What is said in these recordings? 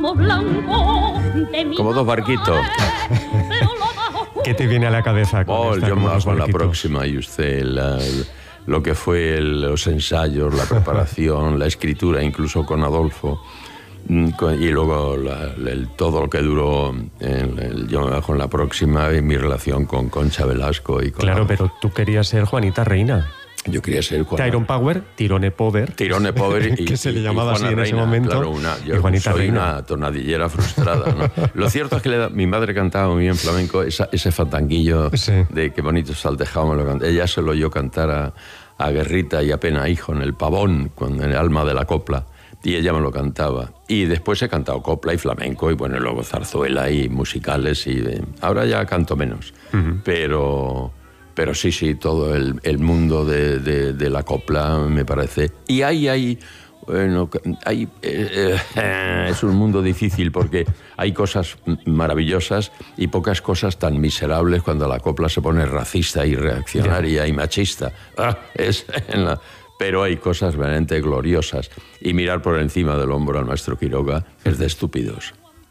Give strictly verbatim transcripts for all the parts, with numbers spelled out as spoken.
Como dos barquitos. ¿Qué te viene a la cabeza? Con oh, esta, yo me hago la barquitos? próxima y usted, la, lo que fue el, los ensayos, la preparación, la escritura, incluso con Adolfo, y luego la, el, todo lo que duró el, el, yo me bajo en la próxima y mi relación con Concha Velasco. Y con claro, Adolfo. Pero tú querías ser Juanita Reina. Yo quería ser Juan... Tyrone Power, Tirone Power. Tirone Power y, que se le llamaba y así en Reina, ese momento. Claro, una, yo y Juanita soy Reina. una tonadillera frustrada, ¿no? Lo cierto es que le da, mi madre cantaba muy bien flamenco, esa, ese fandanguillo sí. de qué bonito está el tejado, me lo cantaba. Ella se lo oyó cantar a, a Guerrita y a Pena Hijo en El Pavón, con el alma de la copla. Y ella me lo cantaba. Y después he cantado copla y flamenco, y bueno, luego zarzuela y musicales. Y eh, ahora ya canto menos. Uh-huh. Pero... Pero sí, sí, todo el, el mundo de, de, de la copla me parece. Y ahí hay... Bueno, hay eh, eh, es un mundo difícil porque hay cosas maravillosas y pocas cosas tan miserables cuando la copla se pone racista y reaccionaria yeah. y machista. Ah, es en la, pero hay cosas realmente gloriosas. Y mirar por encima del hombro al maestro Quiroga es de estúpidos.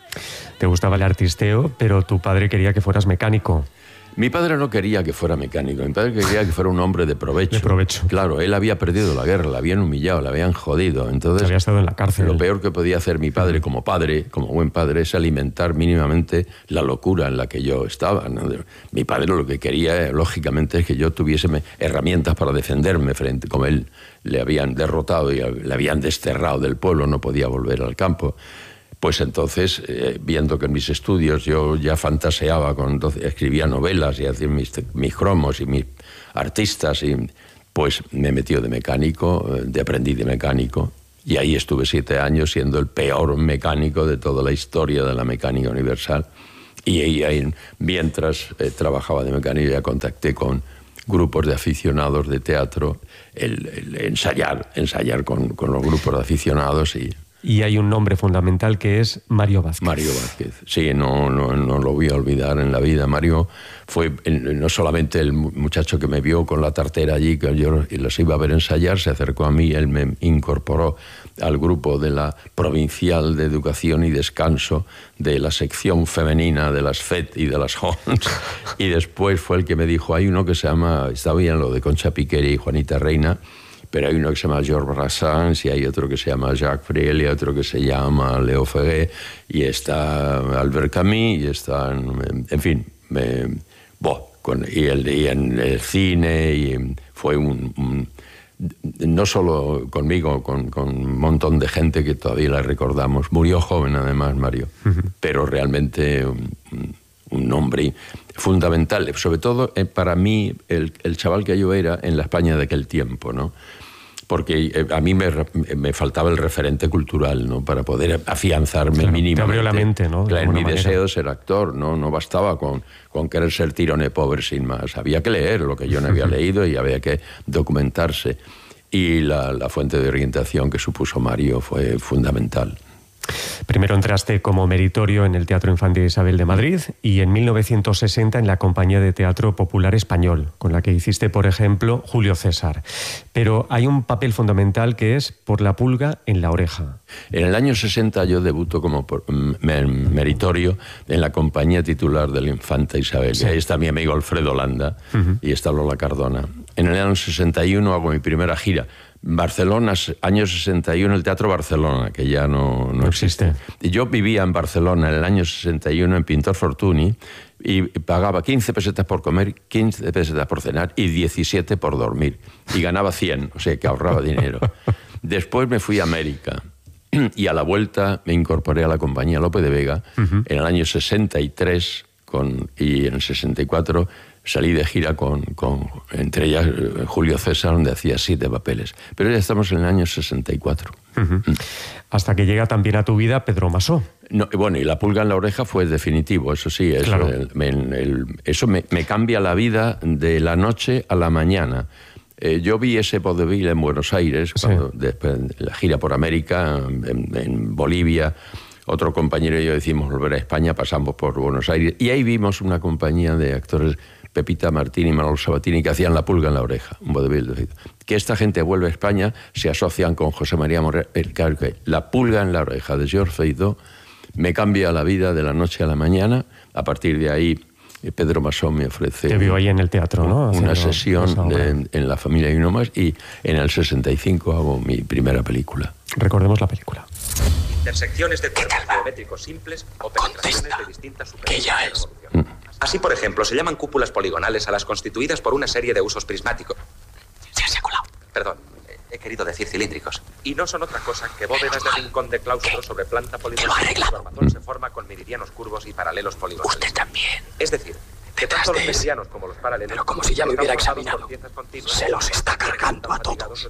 Te gustaba el artisteo, pero tu padre quería que fueras mecánico. Mi padre no quería que fuera mecánico, mi padre quería que fuera un hombre de provecho. De provecho. Claro, él había perdido la guerra, la habían humillado, la habían jodido. Entonces, había estado en la cárcel. Lo peor que podía hacer mi padre como padre, como buen padre, es alimentar mínimamente la locura en la que yo estaba, ¿no? Mi padre lo que quería, lógicamente, es que yo tuviese herramientas para defenderme frente, como él le habían derrotado y le habían desterrado del pueblo, no podía volver al campo. Pues entonces, eh, viendo que en mis estudios yo ya fantaseaba, con, entonces, escribía novelas y hacía mis, mis cromos y mis artistas, y pues me metió de mecánico, de aprendiz de mecánico, y ahí estuve siete años siendo el peor mecánico de toda la historia de la mecánica universal. Y ahí, ahí mientras eh, trabajaba de mecánico, ya contacté con grupos de aficionados de teatro, el, el ensayar, ensayar con, con los grupos de aficionados y... Y hay un nombre fundamental que es Mario Vázquez. Mario Vázquez, sí, no, no, no lo voy a olvidar en la vida. Mario fue el, no solamente el muchacho que me vio con la tartera allí, que yo los iba a ver ensayar, se acercó a mí, él me incorporó al grupo de la Provincial de Educación y Descanso, de la sección femenina de las F E T y de las H O N S, y después fue el que me dijo, hay uno que se llama, está bien lo de Concha Piqueri y Juanita Reina, pero hay uno que se llama Georges Brassens y hay otro que se llama Jacques Brel y otro que se llama Léo Ferré y está Albert Camus y está, en, en fin, me, bo, con, y, el, y en el cine y fue un, un no solo conmigo, con, con un montón de gente que todavía la recordamos. Murió joven además, Mario, uh-huh. pero realmente un, un hombre fundamental, sobre todo eh, para mí, el, el chaval que yo era en la España de aquel tiempo, ¿no? Porque eh, a mí me, me faltaba el referente cultural, ¿no? Para poder afianzarme claro, mínimamente. Te abrió la mente, ¿no? Claro, en mi manera. deseo de ser actor, ¿no? No bastaba con, con querer ser Tirone Power sin más. Había que leer lo que yo no había leído y había que documentarse. Y la, la fuente de orientación que supuso Mario fue fundamental. Primero entraste como meritorio en el Teatro Infante Isabel de Madrid y en mil novecientos sesenta en la Compañía de Teatro Popular Español, con la que hiciste, por ejemplo, Julio César. Pero hay un papel fundamental que es Por la pulga en la oreja. En el año sesenta yo debuto como por, meritorio en la compañía titular del Infante Isabel. Sí. Ahí está mi amigo Alfredo Landa uh-huh. y está Lola Cardona. En el año sesenta y uno hago mi primera gira. Barcelona, año sesenta y uno, el Teatro Barcelona, que ya no, no, no existe. existe. Yo vivía en Barcelona en el año sesenta y uno en Pintor Fortuny y pagaba quince pesetas por comer, quince pesetas por cenar y diecisiete por dormir. Y ganaba cien, o sea que ahorraba dinero. Después me fui a América y a la vuelta me incorporé a la compañía Lope de Vega uh-huh. en el año sesenta y tres con, y en el sesenta y cuatro salí de gira con, con entre ellas Julio César, donde hacía siete papeles. Pero ya estamos en el año sesenta y cuatro. Uh-huh. Mm. Hasta que llega también a tu vida Pedro Masó. No, bueno, y La pulga en la oreja fue definitivo, eso sí. Eso, claro. el, el, el, eso me, me cambia la vida de la noche a la mañana. Eh, yo vi ese vodevil en Buenos Aires, cuando, sí. después de la gira por América, en, en Bolivia. Otro compañero y yo decimos volver a España, pasamos por Buenos Aires. Y ahí vimos una compañía de actores, Pepita Martín y Manolo Sabatini, que hacían La pulga en la oreja, un vodevil. Que esta gente vuelve a España, se asocian con José María Moreno. La pulga en la oreja de Georges Feydeau me cambia la vida de la noche a la mañana. A partir de ahí, Pedro Masó me ofrece... Te vio ahí en el teatro, ¿no? Una Haciendo sesión de, en La familia y uno más, y en el sesenta y cinco hago mi primera película. Recordemos la película. Intersecciones de cuerpos geométricos simples o penetraciones de distintas que ya es. Así, por ejemplo, se llaman cúpulas poligonales a las constituidas por una serie de usos prismáticos. Ya se ha colado. Perdón, he querido decir cilíndricos. Y no son otra cosa que bóvedas de rincón de claustro sobre planta poligonal. Te lo ha arreglado. Su armazón se forma con meridianos curvos y paralelos poligonales. Usted también. Es decir, que Detrás tanto de los ese. meridianos como los paralelos... Pero como si ya me hubiera están formados examinado. por piezas continuas. Se los está cargando a todos.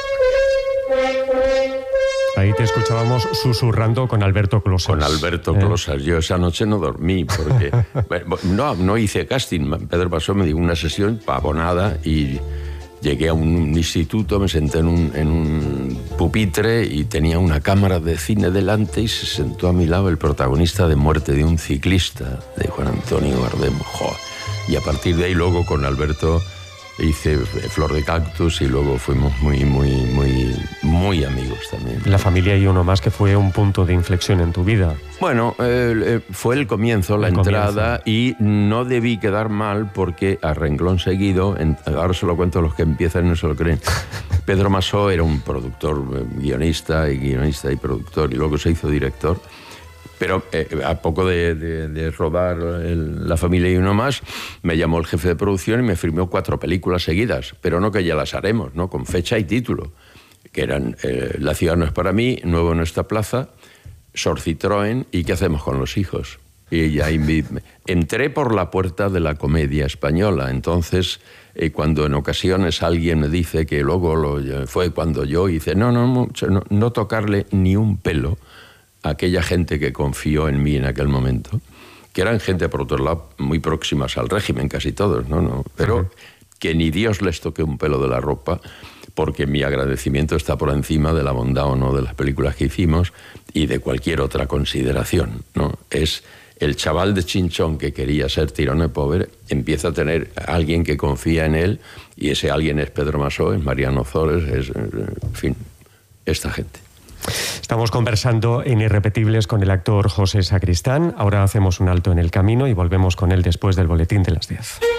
Ahí te escuchábamos susurrando con Alberto Closas. Con Alberto ¿Eh? Closas. Yo esa noche no dormí porque... bueno, no, no hice casting. Pedro Masó me dio una sesión pavonada y llegué a un instituto, me senté en un, en un pupitre y tenía una cámara de cine delante y se sentó a mi lado el protagonista de Muerte de un ciclista, de Juan Antonio Bardem. ¡Jo! Y a partir de ahí luego con Alberto hice Flor de Cactus y luego fuimos muy, muy, muy, muy amigos también. La familia y uno más, que fue un punto de inflexión en tu vida. Bueno, eh, eh, fue el comienzo, la el entrada, comienzo. Y no debí quedar mal porque a renglón seguido, en, ahora se lo cuento a los que empiezan y no se lo creen, Pedro Masó era un productor, eh, guionista y guionista y productor, y luego se hizo director. Pero eh, a poco de, de, de rodar el, La familia y uno más, me llamó el jefe de producción y me firmó cuatro películas seguidas, pero no que ya las haremos, ¿no? Con fecha y título, que eran eh, La ciudad no es para mí, Nuevo en esta plaza, Sor Citroën y ¿Qué hacemos con los hijos? Y ya entré por la puerta de la comedia española. Entonces, eh, cuando en ocasiones alguien me dice que luego lo, fue cuando yo hice, no, no, no, no tocarle ni un pelo aquella gente que confió en mí en aquel momento, que eran gente, por otro lado, muy próximas al régimen, casi todos, ¿no? no pero uh-huh. que ni Dios les toque un pelo de la ropa, porque mi agradecimiento está por encima de la bondad o no de las películas que hicimos y de cualquier otra consideración, ¿no? Es el chaval de Chinchón que quería ser tirano pobre, empieza a tener a alguien que confía en él, y ese alguien es Pedro Masó, es Mariano Zores, es, en fin, esta gente. Estamos conversando en Irrepetibles con el actor José Sacristán. Ahora hacemos un alto en el camino y volvemos con él después del boletín de las diez.